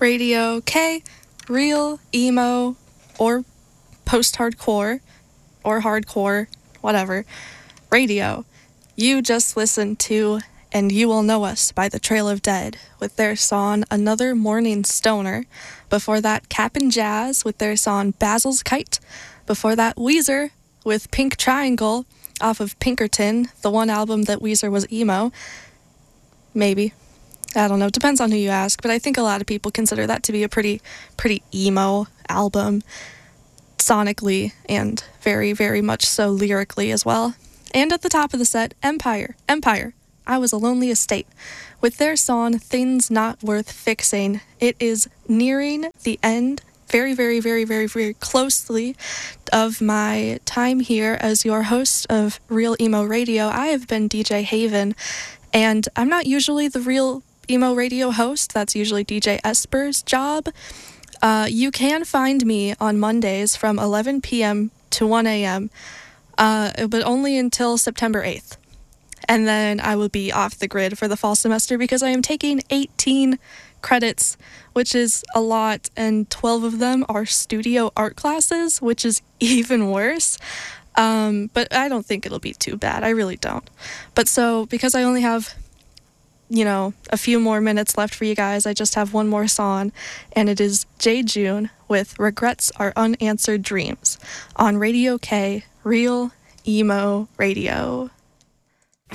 Radio K, real emo or post-hardcore or hardcore, whatever, radio. You just listened to And You Will Know Us by The Trail of Dead with their song Another Morning Stoner. Before that, Cap'n Jazz with their song Basil's Kite. Before that, Weezer with Pink Triangle off of Pinkerton, the one album that Weezer was emo. Maybe. I don't know. It depends on who you ask, but I think a lot of people consider that to be a pretty emo album, sonically and very, very much so lyrically as well. And at the top of the set, Empire, I Was a Lonely Estate, with their song Things Not Worth Fixing. It is nearing the end, very, very, very, very, very closely of my time here as your host of Real Emo Radio. I have been DJ Haven, and I'm not usually the Real Emo Radio host. That's usually DJ Esper's job. You can find me on Mondays from 11 p.m. to 1 a.m., but only until September 8th. And then I will be off the grid for the fall semester because I am taking 18 credits, which is a lot, and 12 of them are studio art classes, which is even worse. But I don't think it'll be too bad. I really don't. But so, because I only have, a few more minutes left for you guys, I just have one more song, and it is Jay June with Regrets Are Unanswered Dreams on Radio K, Real Emo Radio.